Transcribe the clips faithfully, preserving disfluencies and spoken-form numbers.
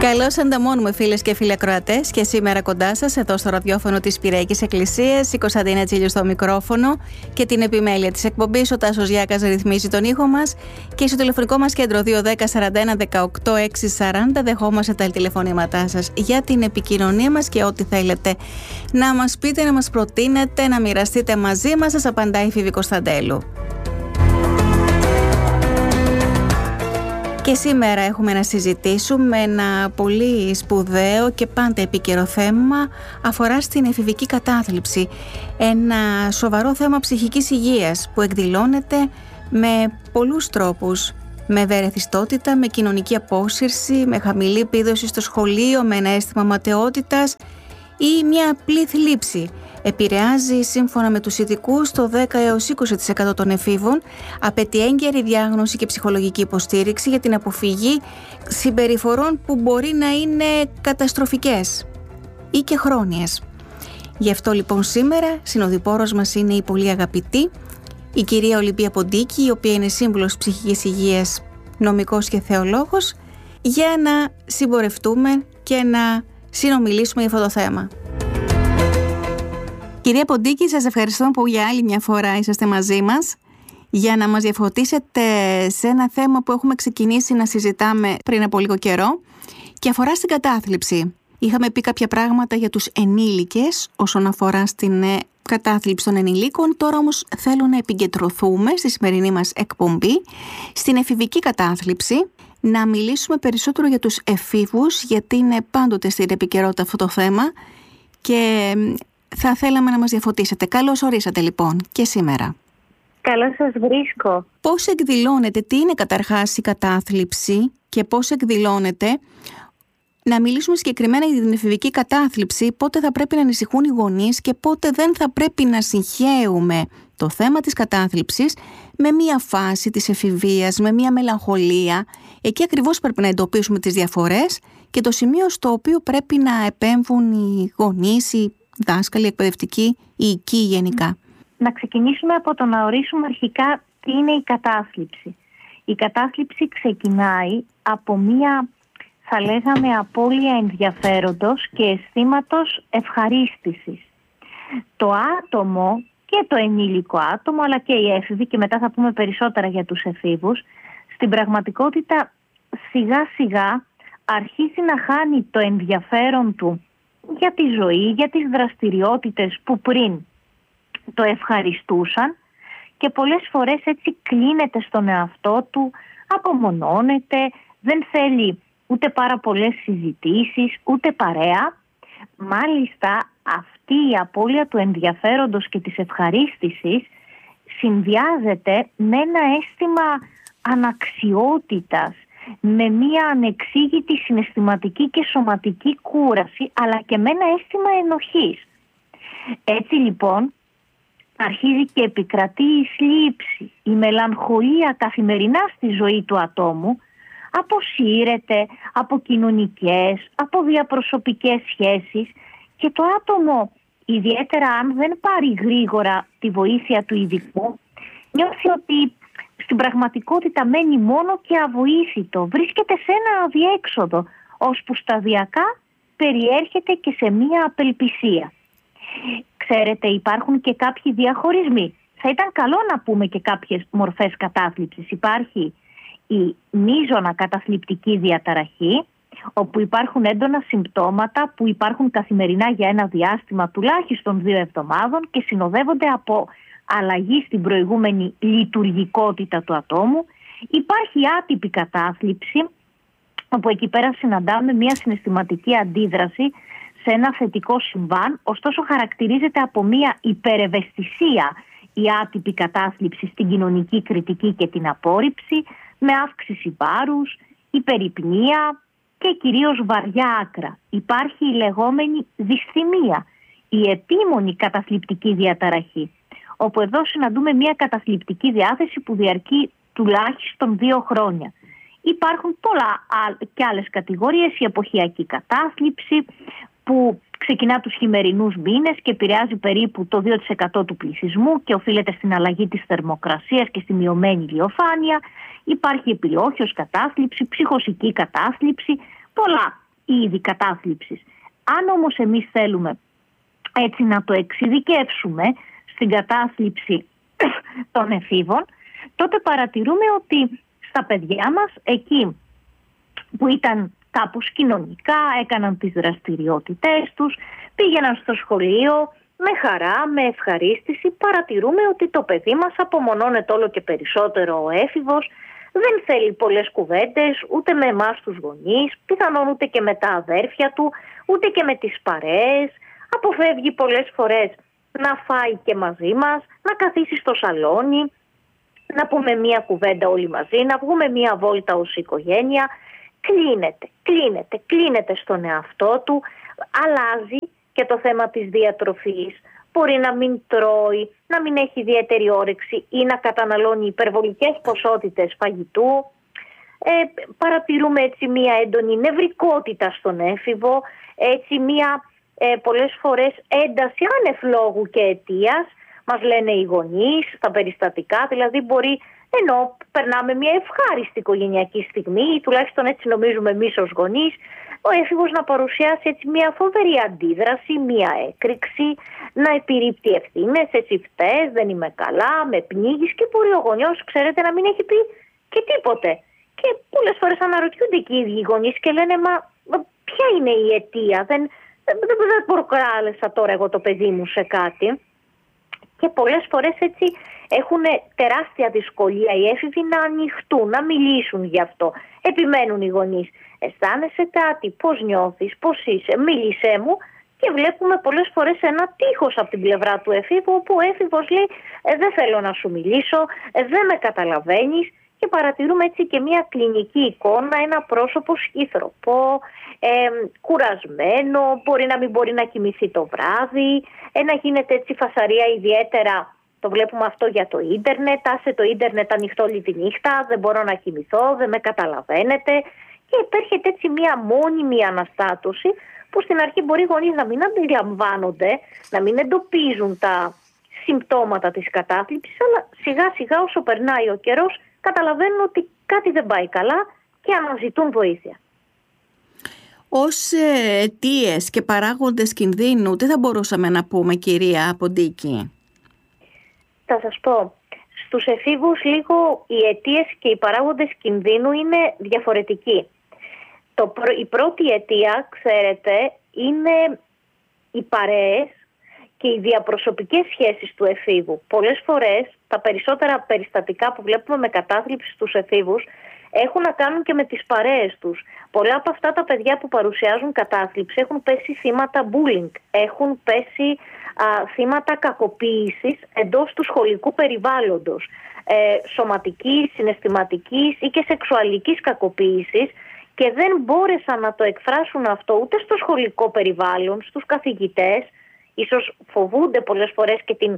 Καλώς ανταμώνουμε, φίλες και φίλοι ακροατές, και σήμερα κοντά σας εδώ στο ραδιόφωνο της Πυραϊκής Εκκλησίας, η Κωνσταντίνα Τσίλιου στο μικρόφωνο και την επιμέλεια της εκπομπής. Ο Τάσος Γιάκας ρυθμίζει τον ήχο μας και στο τηλεφωνικό μας κέντρο δύο ένα μηδέν σαράντα ένα δεκαοκτώ έξι σαράντα δεχόμαστε τα τηλεφωνήματά σας για την επικοινωνία μας και ό,τι θέλετε να μας πείτε, να μας προτείνετε, να μοιραστείτε μαζί μας. Σας απαντάει η Φίβη Κωνσταντέλου. Και σήμερα έχουμε να συζητήσουμε ένα πολύ σπουδαίο και πάντα επίκαιρο θέμα, αφορά στην εφηβική κατάθλιψη. Ένα σοβαρό θέμα ψυχικής υγείας που εκδηλώνεται με πολλούς τρόπους. Με ευερεθιστότητα, με κοινωνική απόσυρση, με χαμηλή επίδοση στο σχολείο, με ένα αίσθημα ματαιότητας ή μια απλή θλίψη. Επηρεάζει, σύμφωνα με τους ειδικούς, το δέκα έως είκοσι τοις εκατό των εφήβων, απαιτεί έγκαιρη διάγνωση και ψυχολογική υποστήριξη για την αποφυγή συμπεριφορών που μπορεί να είναι καταστροφικές ή και χρόνιες. Γι' αυτό λοιπόν σήμερα συνοδοιπόρος μας είναι η πολύ αγαπητή, η κυρία Ολυμπία Ποντίκη, η οποία είναι σύμβουλος ψυχικής υγείας, νομικός και θεολόγος, για να συμπορευτούμε και να συνομιλήσουμε για αυτό το θέμα. Κυρία Ποντίκη, σας ευχαριστώ που για άλλη μια φορά είσαστε μαζί μας για να μας διαφωτίσετε σε ένα θέμα που έχουμε ξεκινήσει να συζητάμε πριν από λίγο καιρό και αφορά στην κατάθλιψη. Είχαμε πει κάποια πράγματα για τους ενήλικες όσον αφορά στην κατάθλιψη των ενηλίκων. Τώρα όμως θέλω να επικεντρωθούμε στη σημερινή μας εκπομπή στην εφηβική κατάθλιψη, να μιλήσουμε περισσότερο για τους εφήβους, γιατί είναι πάντοτε στην επικαιρότητα αυτό το θέμα και θα θέλαμε να μας διαφωτίσετε. Καλώς ορίσατε λοιπόν και σήμερα. Καλώς σας βρίσκω. Πώς εκδηλώνεται, τι είναι καταρχάς η κατάθλιψη και πώς εκδηλώνεται? Να μιλήσουμε συγκεκριμένα για την εφηβική κατάθλιψη, πότε θα πρέπει να ανησυχούν οι γονείς και πότε δεν θα πρέπει να συγχέουμε το θέμα της κατάθλιψης με μία φάση της εφηβείας, με μία μελαγχολία. Εκεί ακριβώς πρέπει να εντοπίσουμε τις διαφορές και το σημείο στο οποίο πρέπει να επέμβουν οι γονείς, οι δάσκαλοι, εκπαιδευτικοί, οι οικοί γενικά. Να ξεκινήσουμε από το να ορίσουμε αρχικά τι είναι η κατάθλιψη. Η κατάθλιψη ξεκινάει από μία, θα λέγαμε, απώλεια ενδιαφέροντος και αισθήματος ευχαρίστησης. Το άτομο και το ενήλικο άτομο, αλλά και οι έφηβοι, και μετά θα πούμε περισσότερα για τους εφήβους, στην πραγματικότητα σιγά σιγά αρχίζει να χάνει το ενδιαφέρον του για τη ζωή, για τις δραστηριότητες που πριν το ευχαριστούσαν και πολλές φορές έτσι κλείνεται στον εαυτό του, απομονώνεται, δεν θέλει ούτε πάρα πολλές συζητήσεις, ούτε παρέα. Μάλιστα αυτή η απώλεια του ενδιαφέροντος και της ευχαρίστησης συνδυάζεται με ένα αίσθημα αναξιότητας, με μια ανεξήγητη συναισθηματική και σωματική κούραση, αλλά και με ένα αίσθημα ενοχής. Έτσι λοιπόν αρχίζει και επικρατεί η θλίψη, η μελαγχολία καθημερινά στη ζωή του ατόμου, αποσύρεται από κοινωνικές, από διαπροσωπικές σχέσεις και το άτομο, ιδιαίτερα αν δεν πάρει γρήγορα τη βοήθεια του ειδικού, νιώθει ότι στην πραγματικότητα μένει μόνο και αβοήθητο, βρίσκεται σε ένα αδιέξοδο, ώσπου σταδιακά περιέρχεται και σε μία απελπισία. Ξέρετε, υπάρχουν και κάποιοι διαχωρισμοί. Θα ήταν καλό να πούμε και κάποιες μορφές κατάθλιψης. Υπάρχει η μείζωνα καταθλιπτική διαταραχή, όπου υπάρχουν έντονα συμπτώματα που υπάρχουν καθημερινά για ένα διάστημα τουλάχιστον δύο εβδομάδων και συνοδεύονται από αλλαγή στην προηγούμενη λειτουργικότητα του ατόμου. Υπάρχει άτυπη κατάθλιψη, όπου εκεί πέρα συναντάμε μια συναισθηματική αντίδραση σε ένα θετικό συμβάν, ωστόσο χαρακτηρίζεται από μια υπερευαισθησία η άτυπη κατάθλιψη στην κοινωνική κριτική και την απόρριψη, με αύξηση βάρους, υπερυπνία και κυρίως βαριά άκρα. Υπάρχει η λεγόμενη δυσθυμία, η επίμονη καταθλιπτική διαταραχή, όπου εδώ συναντούμε μια καταθλιπτική διάθεση που διαρκεί τουλάχιστον δύο χρόνια. Υπάρχουν πολλά και άλλες κατηγορίες, η εποχιακή κατάθλιψη που ξεκινά τους χειμερινούς μήνες και επηρεάζει περίπου το δύο τοις εκατό του πληθυσμού και οφείλεται στην αλλαγή της θερμοκρασίας και στη μειωμένη ηλιοφάνεια. Υπάρχει επιλόχιος κατάθλιψη, ψυχοσική κατάθλιψη, πολλά είδη κατάθλιψης. Αν όμως εμείς θέλουμε έτσι να το εξειδικεύσουμε στην κατάθλιψη των εφήβων, τότε παρατηρούμε ότι στα παιδιά μας, εκεί που ήταν κάπως κοινωνικά, έκαναν τις δραστηριότητές τους, πήγαιναν στο σχολείο με χαρά, με ευχαρίστηση, παρατηρούμε ότι το παιδί μας απομονώνεται όλο και περισσότερο ο έφηβος, δεν θέλει πολλές κουβέντες ούτε με εμάς τους γονείς, πιθανόν ούτε και με τα αδέρφια του, ούτε και με τις παρέες, αποφεύγει πολλές φορές να φάει και μαζί μας, να καθίσει στο σαλόνι, να πούμε μία κουβέντα όλοι μαζί, να βγούμε μία βόλτα ως οικογένεια. Κλείνεται, κλείνεται, κλείνεται στον εαυτό του, αλλάζει και το θέμα της διατροφής. Μπορεί να μην τρώει, να μην έχει ιδιαίτερη όρεξη ή να καταναλώνει υπερβολικές ποσότητες φαγητού. Ε, παρατηρούμε έτσι μία έντονη νευρικότητα στον έφηβο, έτσι μία ε, πολλές φορές ένταση άνευ λόγου και αιτίας, μας λένε οι γονείς, στα περιστατικά, δηλαδή μπορεί, ενώ περνάμε μια ευχάριστη οικογενειακή στιγμή, ή τουλάχιστον έτσι νομίζουμε εμείς ως γονείς, ο έφηβος να παρουσιάσει έτσι μια φοβερή αντίδραση, μια έκρηξη, να επιρρύπτει ευθύνες, έτσι φταίς, δεν είμαι καλά, με πνίγεις, και μπορεί ο γονιός, ξέρετε, να μην έχει πει και τίποτε. Και πολλές φορές αναρωτιούνται και οι ίδιοι γονείς και λένε, μα ποια είναι η αιτία, δεν, δεν, δεν, δεν προκάλεσα τώρα εγώ το παιδί μου σε κάτι. Και πολλές φορές έτσι έχουν τεράστια δυσκολία οι έφηβοι να ανοιχτούν, να μιλήσουν γι' αυτό. Επιμένουν οι γονείς. Αισθάνεσαι κάτι, πώς νιώθεις, πώς είσαι, μίλησέ μου. Και βλέπουμε πολλές φορές ένα τείχος από την πλευρά του εφήβου, όπου ο έφηβος λέει ε, δεν θέλω να σου μιλήσω, ε, δεν με καταλαβαίνεις. Και παρατηρούμε έτσι και μια κλινική εικόνα, ένα πρόσωπο σχήθροπο, ε, κουρασμένο, μπορεί να μην μπορεί να κοιμηθεί το βράδυ, ε, να γίνεται έτσι φασαρία, ιδιαίτερα το βλέπουμε αυτό για το ίντερνετ, άσε το ίντερνετ ανοιχτό όλη τη νύχτα, δεν μπορώ να κοιμηθώ, δεν με καταλαβαίνετε. Και υπέρχεται έτσι μια μόνιμη αναστάτωση, που στην αρχή μπορεί οι γονείς να μην αντιλαμβάνονται, να μην εντοπίζουν τα συμπτώματα της κατάθλιψης, αλλά σιγά σιγά όσο περνάει ο καιρός καταλαβαίνουν ότι κάτι δεν πάει καλά και αναζητούν βοήθεια. Ως αιτίες και παράγοντες κινδύνου, τι θα μπορούσαμε να πούμε, κυρία Ποντίκη? Θα σας πω, στους εφήβους λίγο οι αιτίες και οι παράγοντες κινδύνου είναι διαφορετικοί. Το, η πρώτη αιτία, ξέρετε, είναι οι παρέες και οι διαπροσωπικές σχέσεις του εφήβου. Πολλές φορές τα περισσότερα περιστατικά που βλέπουμε με κατάθλιψη στους εφήβους έχουν να κάνουν και με τις παρέες τους. Πολλά από αυτά τα παιδιά που παρουσιάζουν κατάθλιψη έχουν πέσει θύματα bullying, έχουν πέσει α, θύματα κακοποίησης εντός του σχολικού περιβάλλοντος, ε, σωματικής, συναισθηματικής ή και σεξουαλικής κακοποίησης, και δεν μπόρεσαν να το εκφράσουν αυτό ούτε στο σχολικό περιβάλλον, στους καθηγητές. Ίσως φοβούνται πολλές φορές και την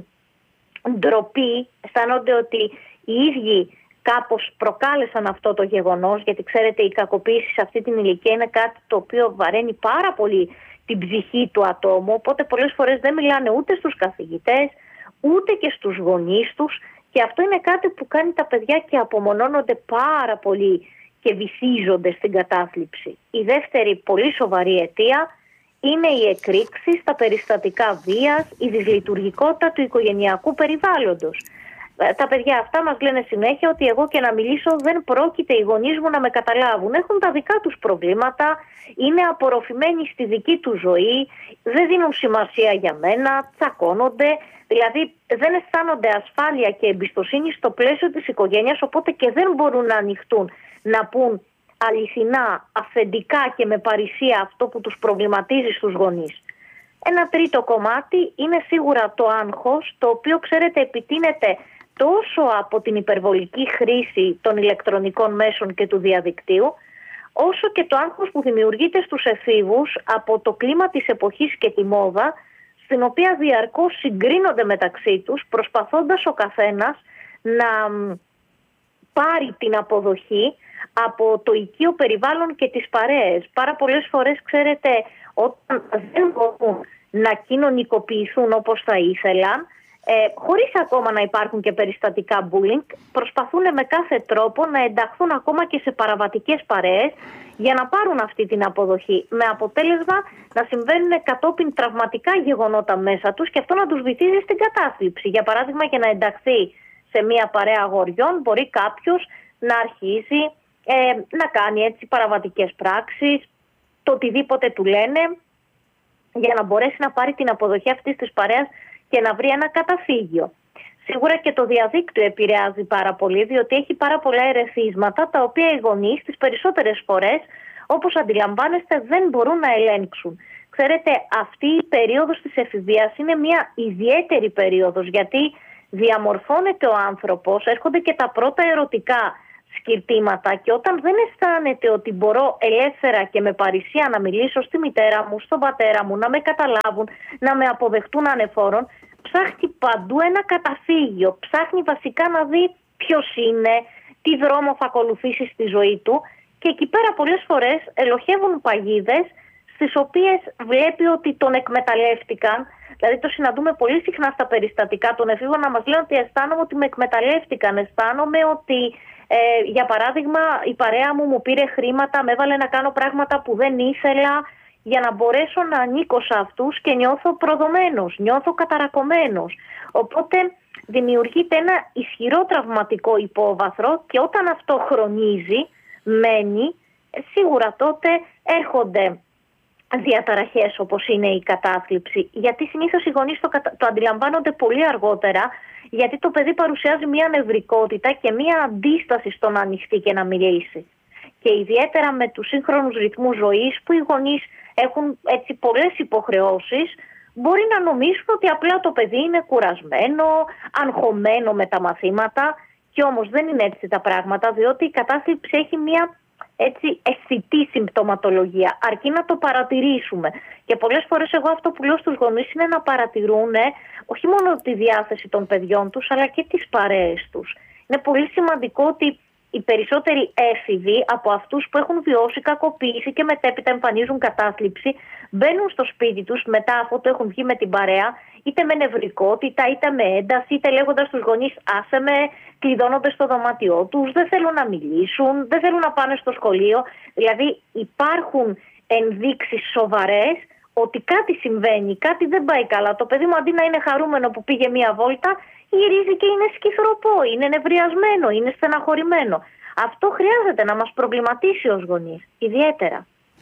ντροπή, αισθάνονται ότι οι ίδιοι κάπως προκάλεσαν αυτό το γεγονός, γιατί ξέρετε η κακοποίηση σε αυτή την ηλικία είναι κάτι το οποίο βαραίνει πάρα πολύ την ψυχή του ατόμου, οπότε πολλές φορές δεν μιλάνε ούτε στους καθηγητές ούτε και στους γονείς τους, και αυτό είναι κάτι που κάνει τα παιδιά και απομονώνονται πάρα πολύ και βυθίζονται στην κατάθλιψη. Η δεύτερη πολύ σοβαρή αιτία είναι οι εκρήξεις, τα περιστατικά βίας, η δυσλειτουργικότητα του οικογενειακού περιβάλλοντος. Τα παιδιά αυτά μας λένε συνέχεια ότι εγώ και να μιλήσω δεν πρόκειται οι γονείς μου να με καταλάβουν. Έχουν τα δικά τους προβλήματα, είναι απορροφημένοι στη δική τους ζωή, δεν δίνουν σημασία για μένα, τσακώνονται. Δηλαδή δεν αισθάνονται ασφάλεια και εμπιστοσύνη στο πλαίσιο της οικογένειας, οπότε και δεν μπορούν να ανοιχτούν, να πούν αληθινά, αυθεντικά και με παρησία αυτό που τους προβληματίζει στους γονείς. Ένα τρίτο κομμάτι είναι σίγουρα το άγχος, το οποίο ξέρετε επιτείνεται τόσο από την υπερβολική χρήση των ηλεκτρονικών μέσων και του διαδικτύου, όσο και το άγχος που δημιουργείται στους εφήβους από το κλίμα της εποχής και τη μόδα, στην οποία διαρκώς συγκρίνονται μεταξύ τους, προσπαθώντας ο καθένας να πάρει την αποδοχή από το οικείο περιβάλλον και τις παρέες. Πάρα πολλές φορές, ξέρετε, όταν δεν μπορούν να κοινωνικοποιηθούν όπως θα ήθελαν, ε, χωρίς ακόμα να υπάρχουν και περιστατικά bullying, προσπαθούν με κάθε τρόπο να ενταχθούν ακόμα και σε παραβατικές παρέες για να πάρουν αυτή την αποδοχή, με αποτέλεσμα να συμβαίνουν κατόπιν τραυματικά γεγονότα μέσα τους και αυτό να τους βυθίζει στην κατάθλιψη. Για παράδειγμα, για να ενταχθεί σε μια παρέα αγοριών μπορεί κάποιος να αρχίσει ε, να κάνει έτσι παραβατικές πράξεις, το οτιδήποτε του λένε, για να μπορέσει να πάρει την αποδοχή αυτής της παρέας και να βρει ένα καταφύγιο. Σίγουρα και το διαδίκτυο επηρεάζει πάρα πολύ, διότι έχει πάρα πολλά ερεθίσματα τα οποία οι γονείς τις περισσότερες φορές, όπως αντιλαμβάνεστε, δεν μπορούν να ελέγξουν. Ξέρετε, αυτή η περίοδος της εφηβείας είναι μια ιδιαίτερη περίοδος, γιατί διαμορφώνεται ο άνθρωπος, έρχονται και τα πρώτα ερωτικά σκυρτήματα και όταν δεν αισθάνεται ότι μπορώ ελεύθερα και με παρησία να μιλήσω στη μητέρα μου, στον πατέρα μου, να με καταλάβουν, να με αποδεχτούν ανεφόρον, ψάχνει παντού ένα καταφύγιο, ψάχνει βασικά να δει ποιος είναι, τι δρόμο θα ακολουθήσει στη ζωή του και εκεί πέρα πολλές φορές ελοχεύουν παγίδες στις οποίες βλέπει ότι τον εκμεταλλεύτηκαν. Δηλαδή το συναντούμε πολύ συχνά στα περιστατικά των εφήβων να μας λένε ότι αισθάνομαι ότι με εκμεταλλεύτηκαν, αισθάνομαι ότι ε, για παράδειγμα η παρέα μου μου πήρε χρήματα, με έβαλε να κάνω πράγματα που δεν ήθελα για να μπορέσω να ανήκω σε αυτούς και νιώθω προδομένος, νιώθω καταρακωμένος. Οπότε δημιουργείται ένα ισχυρό τραυματικό υπόβαθρο και όταν αυτό χρονίζει, μένει, σίγουρα τότε έρχονται διαταραχές όπως είναι η κατάθλιψη. Γιατί συνήθως οι γονείς το, το αντιλαμβάνονται πολύ αργότερα, γιατί το παιδί παρουσιάζει μια νευρικότητα και μια αντίσταση στο να ανοιχτεί και να μιλήσει. Και ιδιαίτερα με τους σύγχρονους ρυθμούς ζωής που οι γονείς έχουν έτσι πολλές υποχρεώσεις, μπορεί να νομίζουν ότι απλά το παιδί είναι κουρασμένο, αγχωμένο με τα μαθήματα και όμως δεν είναι έτσι τα πράγματα, διότι η κατάθλιψη έχει μια έτσι αισθητή συμπτωματολογία, αρκεί να το παρατηρήσουμε. Και πολλές φορές εγώ αυτό που λέω στους γονείς είναι να παρατηρούν όχι μόνο τη διάθεση των παιδιών τους, αλλά και τις παρέες τους. Είναι πολύ σημαντικό ότι οι περισσότεροι έφηβοι από αυτούς που έχουν βιώσει κακοποίηση και μετέπειτα εμφανίζουν κατάθλιψη, μπαίνουν στο σπίτι τους μετά αφού το έχουν βγει με την παρέα, είτε με νευρικότητα, είτε με ένταση, είτε λέγοντας στους γονείς άσε με, κλειδώνονται στο δωμάτιό τους, δεν θέλουν να μιλήσουν, δεν θέλουν να πάνε στο σχολείο. Δηλαδή υπάρχουν ενδείξεις σοβαρές ότι κάτι συμβαίνει, κάτι δεν πάει καλά. Το παιδί μου αντί να είναι χαρούμενο που πήγε μία βόλτα, γυρίζει και είναι σκυθροπό, είναι νευριασμένο, είναι στεναχωρημένο. Αυτό χρειάζεται να μας προβληματίσει ως γονείς, ιδιαίτερα.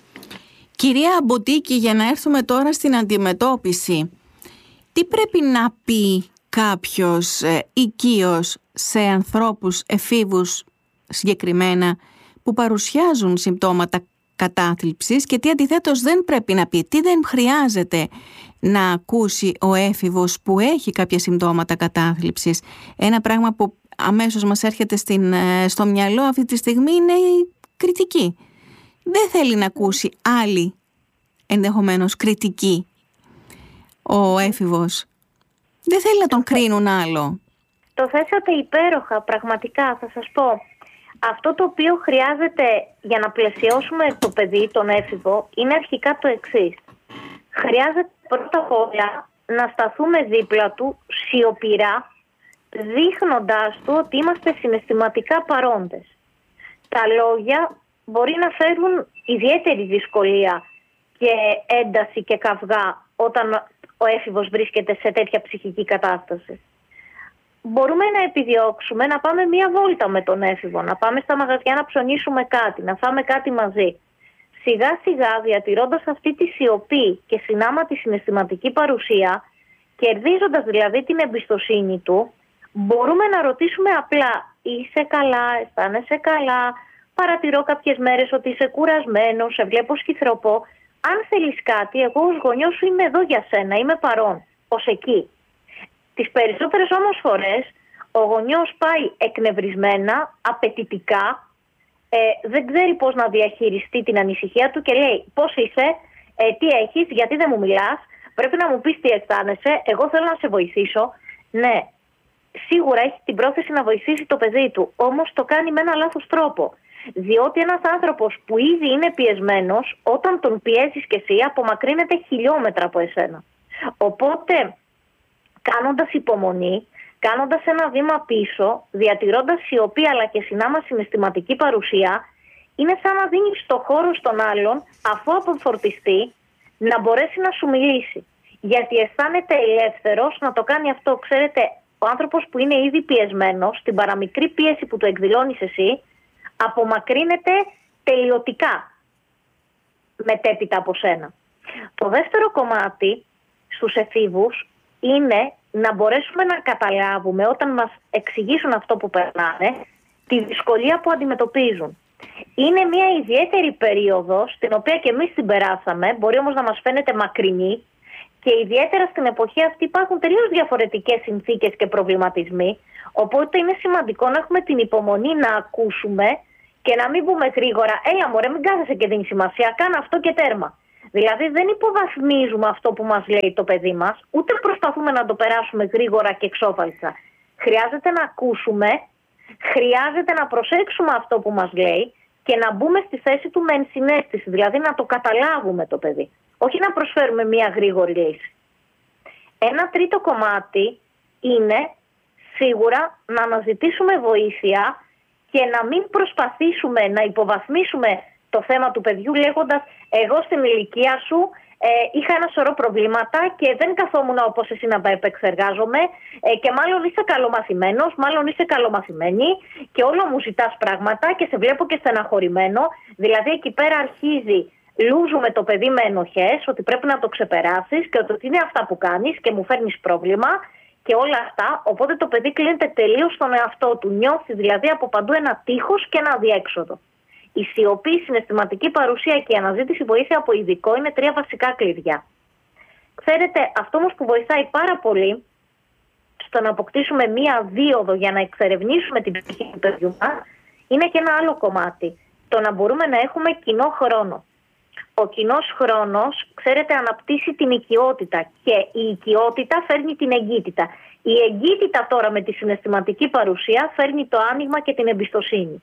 Κυρία Μποτίκη, για να έρθουμε τώρα στην αντιμετώπιση, τι πρέπει να πει κάποιος ε, οικείος σε ανθρώπους εφήβους συγκεκριμένα που παρουσιάζουν συμπτώματα κατάθλιψης και τι αντιθέτως δεν πρέπει να πει, τι δεν χρειάζεται να ακούσει ο έφηβος που έχει κάποια συμπτώματα κατάθλιψης. Ένα πράγμα που αμέσως μας έρχεται στην, στο μυαλό αυτή τη στιγμή είναι η κριτική. Δεν θέλει να ακούσει άλλη ενδεχομένως κριτική ο έφηβος. Δεν θέλει να τον κρίνουν άλλο. Το θέσατε υπέροχα, πραγματικά θα σας πω. Αυτό το οποίο χρειάζεται για να πλαισιώσουμε το παιδί, τον έφηβο, είναι αρχικά το εξής. Χρειάζεται πρώτα απ' όλα να σταθούμε δίπλα του σιωπηρά, δείχνοντάς του ότι είμαστε συναισθηματικά παρόντες. Τα λόγια μπορεί να φέρουν ιδιαίτερη δυσκολία και ένταση και καυγά όταν ο έφηβος βρίσκεται σε τέτοια ψυχική κατάσταση. Μπορούμε να επιδιώξουμε να πάμε μία βόλτα με τον έφηβο, να πάμε στα μαγαζιά να ψωνίσουμε κάτι, να φάμε κάτι μαζί. Σιγά σιγά, διατηρώντας αυτή τη σιωπή και συνάμα τη συναισθηματική παρουσία, κερδίζοντας δηλαδή την εμπιστοσύνη του, μπορούμε να ρωτήσουμε απλά «Είσαι καλά, αισθάνεσαι καλά, παρατηρώ κάποιες μέρες ότι είσαι κουρασμένος, σε βλέπω σκυθροπό. Αν θέλεις κάτι, εγώ ως γονιός σου είμαι εδώ για σένα, είμαι παρόν, ως εκεί». Τις περισσότερες όμως φορές ο γονιός πάει εκνευρισμένα, απαιτητικά, ε, δεν ξέρει πώς να διαχειριστεί την ανησυχία του και λέει πώς είσαι, ε, τι έχεις, γιατί δεν μου μιλάς, πρέπει να μου πεις τι αισθάνεσαι, εγώ θέλω να σε βοηθήσω. Ναι, σίγουρα έχει την πρόθεση να βοηθήσει το παιδί του, όμως το κάνει με ένα λάθος τρόπο. Διότι ένας άνθρωπος που ήδη είναι πιεσμένος, όταν τον πιέζεις και εσύ, απομακρύνεται χιλιόμετρα από εσένα. Οπότε κάνοντας υπομονή, κάνοντας ένα βήμα πίσω, διατηρώντας σιωπή αλλά και συνάμα συναισθηματική παρουσία, είναι σαν να δίνεις το χώρο στον άλλον, αφού αποφορτιστεί, να μπορέσει να σου μιλήσει. Γιατί αισθάνεται ελεύθερος να το κάνει αυτό. Ξέρετε, ο άνθρωπος που είναι ήδη πιεσμένος, στην παραμικρή πίεση που του εκδηλώνεις εσύ, απομακρύνεται τελειωτικά μετέπειτα από σένα. Το δεύτερο κομμάτι στους εφήβους είναι να μπορέσουμε να καταλάβουμε όταν μας εξηγήσουν αυτό που περνάνε, τη δυσκολία που αντιμετωπίζουν. Είναι μια ιδιαίτερη περίοδος, την οποία και εμείς την περάσαμε, μπορεί όμως να μας φαίνεται μακρινή, και ιδιαίτερα στην εποχή αυτή υπάρχουν τελείως διαφορετικές συνθήκες και προβληματισμοί, οπότε είναι σημαντικό να έχουμε την υπομονή να ακούσουμε και να μην πούμε γρήγορα «Έλα μωρέ, μην κάθεσαι και δίνει σημασία, κάνε αυτό και τέρμα». Δηλαδή δεν υποβαθμίζουμε αυτό που μας λέει το παιδί μας, ούτε προσπαθούμε να το περάσουμε γρήγορα και εξόφαλτσα. Χρειάζεται να ακούσουμε, χρειάζεται να προσέξουμε αυτό που μας λέει και να μπούμε στη θέση του με ενσυναίσθηση, δηλαδή να το καταλάβουμε το παιδί, όχι να προσφέρουμε μία γρήγορη λύση. Ένα τρίτο κομμάτι είναι σίγουρα να αναζητήσουμε βοήθεια και να μην προσπαθήσουμε να υποβαθμίσουμε το θέμα του παιδιού λέγοντας «εγώ στην ηλικία σου ε, είχα ένα σωρό προβλήματα και δεν καθόμουν όπως εσύ να επεξεργάζομαι ε, και μάλλον είσαι καλομαθημένος, μάλλον είσαι καλομαθημένη και όλο μου ζητάς πράγματα και σε βλέπω και στεναχωρημένο». Δηλαδή εκεί πέρα αρχίζει, λούζουμε το παιδί με ενοχές, ότι πρέπει να το ξεπεράσεις και ότι είναι αυτά που κάνεις και μου φέρνεις πρόβλημα και όλα αυτά. Οπότε το παιδί κλείνεται τελείως στον εαυτό του, νιώθει δηλαδή από παντού ένα τείχος και ένα αδιέξοδο. Η σιωπή, η συναισθηματική παρουσία και η αναζήτηση βοήθεια από ειδικό είναι τρία βασικά κλειδιά. Ξέρετε, αυτό όμως που βοηθάει πάρα πολύ στο να αποκτήσουμε μία δίωδο για να εξερευνήσουμε την ψυχή του παιδιού μας είναι και ένα άλλο κομμάτι. Το να μπορούμε να έχουμε κοινό χρόνο. Ο κοινός χρόνος, ξέρετε, αναπτύσσει την οικειότητα και η οικειότητα φέρνει την εγκύτητα. Η εγκύτητα τώρα με τη συναισθηματική παρουσία φέρνει το άνοιγμα και την εμπιστοσύνη.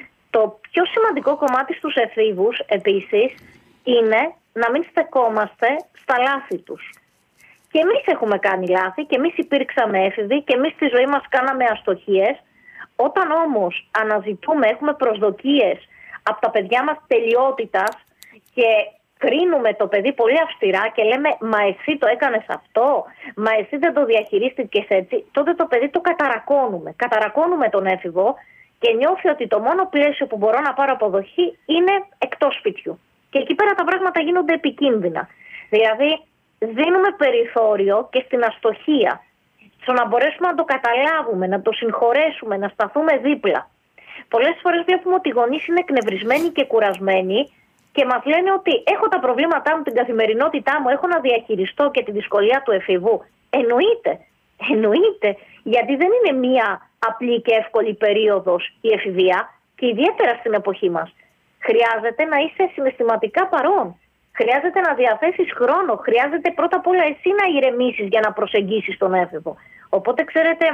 Το πιο σημαντικό κομμάτι στους εφήβους, επίσης, είναι να μην στεκόμαστε στα λάθη τους. Και εμείς έχουμε κάνει λάθη και εμείς υπήρξαμε έφηβοι και εμείς στη ζωή μας κάναμε αστοχίες. Όταν όμως αναζητούμε, έχουμε προσδοκίες από τα παιδιά μας τελειότητας και κρίνουμε το παιδί πολύ αυστηρά και λέμε «Μα εσύ το έκανες αυτό, μα εσύ δεν το διαχειρίστηκες έτσι», τότε το παιδί το καταρακώνουμε. Καταρακώνουμε τον έφηβο και νιώθει ότι το μόνο πλαίσιο που μπορώ να πάρω αποδοχή είναι εκτός σπιτιού. Και εκεί πέρα τα πράγματα γίνονται επικίνδυνα. Δηλαδή δίνουμε περιθώριο και στην αστοχία, στο να μπορέσουμε να το καταλάβουμε, να το συγχωρέσουμε, να σταθούμε δίπλα. Πολλές φορές βλέπουμε ότι οι γονείς είναι εκνευρισμένοι και κουρασμένοι και μας λένε ότι έχω τα προβλήματά μου, την καθημερινότητά μου, έχω να διαχειριστώ και τη δυσκολία του εφηβού. Εννοείται, εννοείται, γιατί δεν είναι μία απλή και εύκολη περίοδος η εφηβεία και ιδιαίτερα στην εποχή μας. Χρειάζεται να είσαι συναισθηματικά παρόν. Χρειάζεται να διαθέσεις χρόνο. Χρειάζεται πρώτα απ' όλα εσύ να ηρεμήσεις για να προσεγγίσεις τον έφηβο. Οπότε ξέρετε,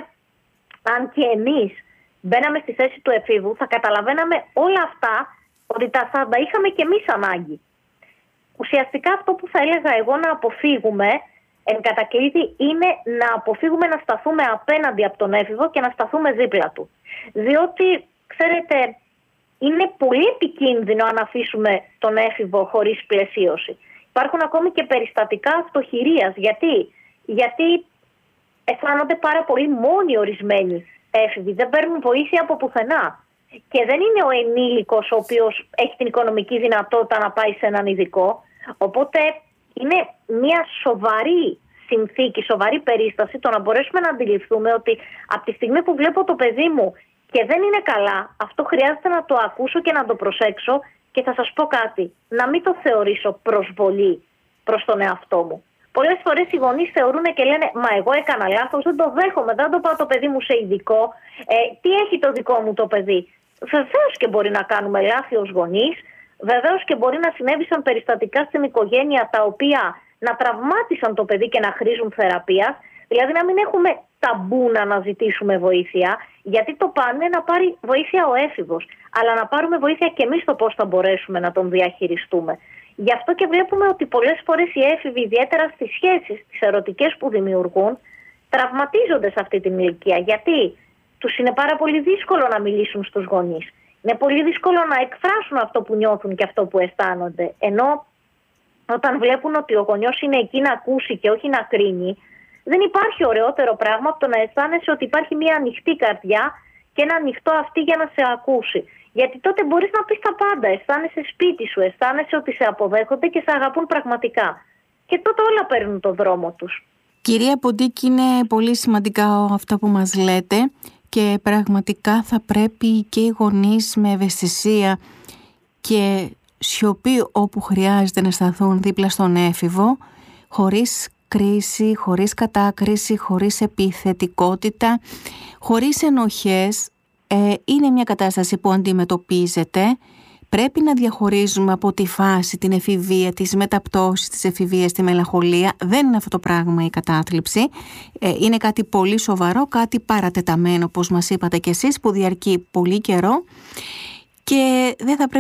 αν και εμείς μπαίναμε στη θέση του εφήβου, θα καταλαβαίναμε όλα αυτά ότι τα θα τα είχαμε και εμείς ανάγκη. Ουσιαστικά αυτό που θα έλεγα εγώ να αποφύγουμε εν κατακλείδη είναι να αποφύγουμε να σταθούμε απέναντι από τον έφηβο και να σταθούμε δίπλα του. Διότι, ξέρετε, είναι πολύ επικίνδυνο αν αφήσουμε τον έφηβο χωρίς πλαισίωση. Υπάρχουν ακόμη και περιστατικά αυτοχειρίας. Γιατί? Γιατί αισθάνονται πάρα πολύ μόνοι ορισμένοι έφηβοι. Δεν παίρνουν βοήθεια από πουθενά. Και δεν είναι ο ενήλικος ο οποίος έχει την οικονομική δυνατότητα να πάει σε έναν ειδικό. Οπότε είναι μια σοβαρή συνθήκη, σοβαρή περίσταση το να μπορέσουμε να αντιληφθούμε ότι από τη στιγμή που βλέπω το παιδί μου και δεν είναι καλά, αυτό χρειάζεται να το ακούσω και να το προσέξω και θα σας πω κάτι, να μην το θεωρήσω προσβολή προς τον εαυτό μου. Πολλές φορές οι γονείς θεωρούν και λένε «Μα εγώ έκανα λάθος, δεν το δέχομαι, δεν το πάω το παιδί μου σε ειδικό, ε, τι έχει το δικό μου το παιδί». Βεβαίως και μπορεί να κάνουμε λάθη ως γονείς, βεβαίως και μπορεί να συνέβησαν περιστατικά στην οικογένεια τα οποία να τραυμάτισαν το παιδί και να χρήζουν θεραπείας, δηλαδή να μην έχουμε ταμπού να αναζητήσουμε βοήθεια, γιατί το πάνε να πάρει βοήθεια ο έφηβος, αλλά να πάρουμε βοήθεια και εμείς το πώς θα μπορέσουμε να τον διαχειριστούμε. Γι' αυτό και βλέπουμε ότι πολλές φορές οι έφηβοι, ιδιαίτερα στις σχέσεις, τις ερωτικές που δημιουργούν, τραυματίζονται σε αυτή την ηλικία. Γιατί τους είναι πάρα πολύ δύσκολο να μιλήσουν στους γονείς. Είναι πολύ δύσκολο να εκφράσουν αυτό που νιώθουν και αυτό που αισθάνονται. Ενώ όταν βλέπουν ότι ο γονιός είναι εκεί να ακούσει και όχι να κρίνει, δεν υπάρχει ωραιότερο πράγμα από το να αισθάνεσαι ότι υπάρχει μια ανοιχτή καρδιά και ένα ανοιχτό αυτί για να σε ακούσει. Γιατί τότε μπορείς να πεις τα πάντα. Αισθάνεσαι σπίτι σου, αισθάνεσαι ότι σε αποδέχονται και σε αγαπούν πραγματικά. Και τότε όλα παίρνουν το δρόμο τους. Κυρία Ποντίκη, είναι πολύ σημαντικά αυτά που μας λέτε και πραγματικά θα πρέπει και οι γονείς με ευαισθησία και σιωπή όπου χρειάζεται να σταθούν δίπλα στον έφηβο, χωρίς κρίση, χωρίς κατάκριση, χωρίς επιθετικότητα, χωρίς ενοχές. Ε, είναι μια κατάσταση που αντιμετωπίζεται. Πρέπει να διαχωρίζουμε από τη φάση την εφηβεία, τις μεταπτώσεις της εφηβείας στη μελαγχολία. Δεν είναι αυτό το πράγμα η κατάθλιψη. Ε, είναι κάτι πολύ σοβαρό, κάτι παρατεταμένο, όπως μας είπατε κι εσείς, που διαρκεί πολύ καιρό και δεν θα πρέπει